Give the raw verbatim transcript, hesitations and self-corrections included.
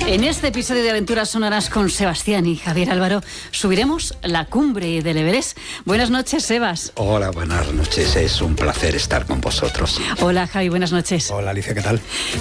En este episodio de Aventuras Sonoras con Sebastián y Javier Álvaro subiremos la cumbre del Everest. Buenas noches, Sebas. Hola, buenas noches. Es un placer estar con vosotros. Hola, Javi, buenas noches. Hola, Alicia, ¿qué tal?